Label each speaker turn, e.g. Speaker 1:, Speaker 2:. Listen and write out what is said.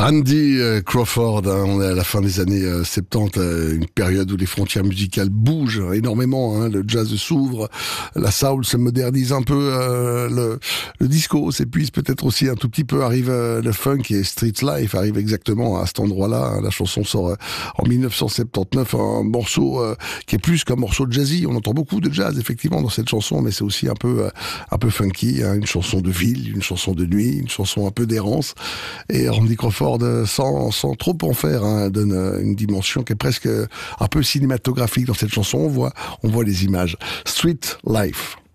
Speaker 1: Randy Crawford, on est à la fin des années 70, une période où les frontières musicales bougent énormément, le jazz s'ouvre, la soul se modernise un peu, le disco s'épuise peut-être aussi un tout petit peu, arrive le funk et Street Life arrive exactement à cet endroit-là. La chanson sort en 1979, un morceau qui est plus qu'un morceau de jazzy. On entend beaucoup de jazz effectivement dans cette chanson, mais c'est aussi un peu funky, une chanson de ville, une chanson de nuit, une chanson un peu d'errance. Et Randy Crawford, sans trop en faire, donne une dimension qui est presque un peu cinématographique dans cette chanson. On voit les images. Street Life.